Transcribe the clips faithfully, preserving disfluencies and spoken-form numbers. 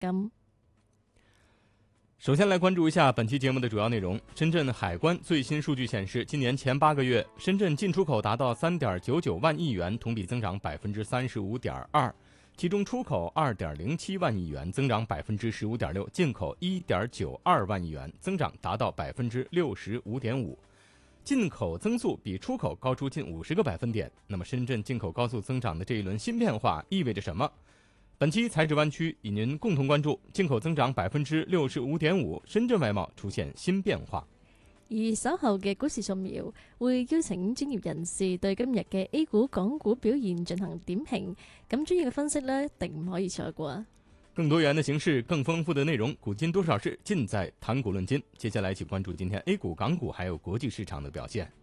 金。 首先来关注一下本期节目的主要内容。深圳海关最新数据显示，今年前八个月，深圳进出口达到 三点九九万亿元，同比增长 百分之三十五点二， 其中出口 二点零七万亿元，增长 百分之十五点六， 进口 一点九二万亿元，增长达到 百分之六十五点五。 进口增速比出口高出近五十个百分点。那么深圳进口高速增长的这一轮新变化意味着什么？本期财智湾区与您共同关注进口增长 百分之六十五点五， 深圳外贸出現新變化。 而稍後嘅股市掃描會邀請專業人士對今日嘅 A 股、港股表現進行點評，咁專業嘅分析呢，一定唔可以錯過。 更多元的形式，更豐富的內容，古今多少事，盡在談股論金。接下來一起關注今天 A 股、港股還有國際市場的表現。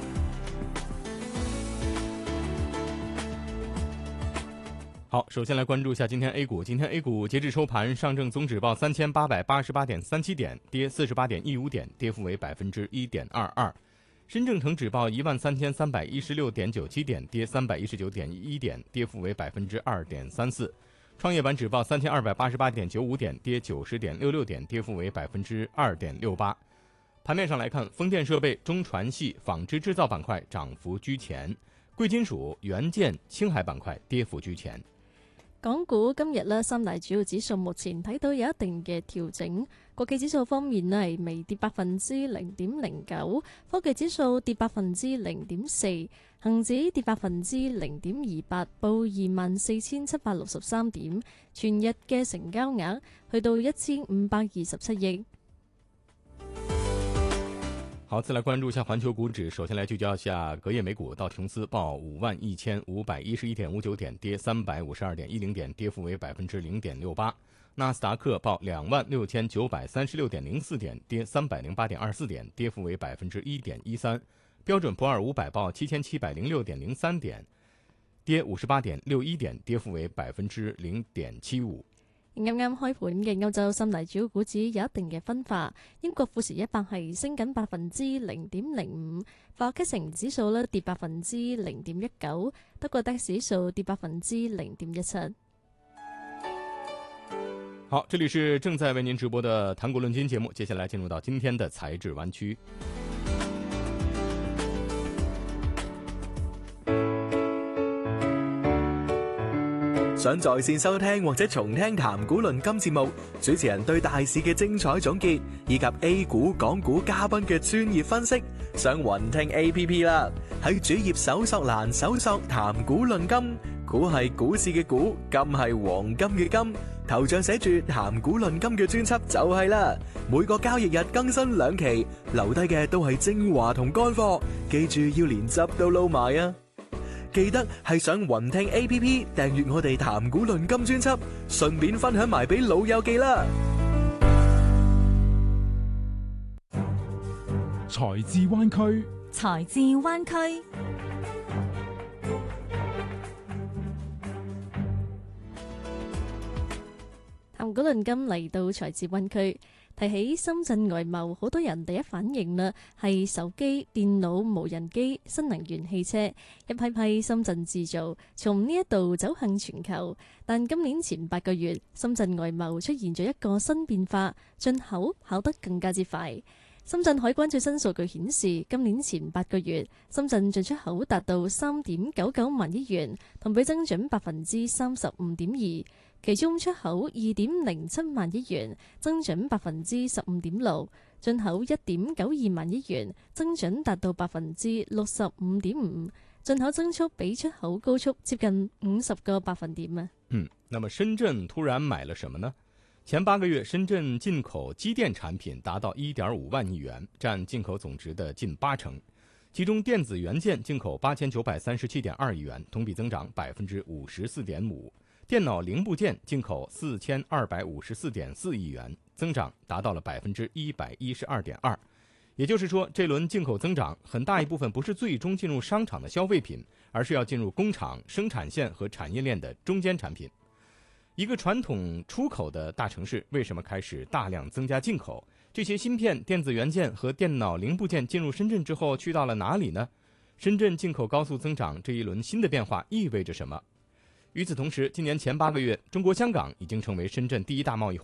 好，首先來關注一下今天 A 股。今天 A 股截至收盤，上證總指報三千八百八十八點三七點，跌四十八點一五點，跌幅為百分之一點二二。深證成指報一萬三千三百一十六點九七點，跌三百一十九點一點，跌幅為百分之二點三四。創業板指報三千二百八十八點九五點，跌九十點六六點，跌幅為百分之二點六八。盤面上來看，風電設備、中船系、紡織製造板塊漲幅居前，貴金屬、元件、青海板塊跌幅居前。 港股今日呢，三大主要指數目前睇到有一定嘅調整。國企指數方面呢，係微跌百分之零點零九，科技指數跌百分之零點四，恒指跌百分之零點二八，報二萬四千七百六十三點。全日嘅成交額去到一千五百二十七億。 好，再來關注一下環球股指。首先來聚焦一下隔夜美股，道瓊斯報五萬一千五百一十一點五九點，跌三百五十二點一零點，跌幅為百分之零點六八。納斯達克報兩萬六千九百三十六點零四點，跌三百零八點二四點，跌幅為百分之一點一三。標準普爾五百報七千七百零六點零三點，跌五十八點六一點，跌幅為百分之零點七五。 啱啱開盤嘅歐洲三大主要股指有一定嘅分化，英國富時一百係升緊百分之零點零五，法國基指數咧跌百分之零點一九，德國 D A X 指數跌百分之零點一七。 好，這裡是正在為您直播的談股論金節目，接下來進入到今天的財智灣區。 想在線收聽或者重聽談股論金節目，主持人對大市嘅精彩總結，以及 A 股、港股嘉賓嘅專業分析，上雲聽 A P P 啦。喺主頁搜索欄搜索談股論金，股係股市嘅股，金係黃金嘅金，頭像寫住談股論金嘅專輯就係啦。每個交易日更新兩期，留低嘅都係精華同乾貨，記住要連汁都撈埋啊！記得係上雲聽 A P P 訂閱我哋談股論金專輯，順便分享埋俾老友記啦。 財智灣區， 財智灣區。 談股論金嚟到財智灣區。提起深圳外貿，好多人第一反應啦係手機、電腦、無人機、新能源汽車，一批批深圳製造，從呢一度走向全球。但今年前八個月，深圳外貿出現咗一個新變化，進口跑得更加之快。深圳海關最新數據顯示，今年前八個月，深圳進出口達到三點九九萬億元，同比增長百分之三十五點二。其中出口二點零七萬億元，增長百分之十五點六；進口一點九二萬億元，增長達到百分之六十五點五。進口增速比出口高出接近五十個百分點啊！ 嗯，那麼深圳突然買了什麼呢？前八個月，深圳進口機電產品達到一點五萬億元，佔進口總值的近八成。其中電子元件進口八千九百三十七點二億元，同比增長百分之五十四點五。電腦零部件進口四千二百五十四點四億元，增長達到了百分之一百一十二點二。也就是說，這輪進口增長很大一部分不是最終進入商場的消費品，而是要進入工廠、生產線和產業鏈的中間產品。一個傳統出口的大城市，為什麼開始大量增加進口？這些芯片、電子元件和電腦零部件進入深圳之後，去到了哪裡呢？深圳進口高速增長這一輪新的變化意味着什麼？ 与此同时，今年前八个月，中国香港已经成为深圳第一大贸易伙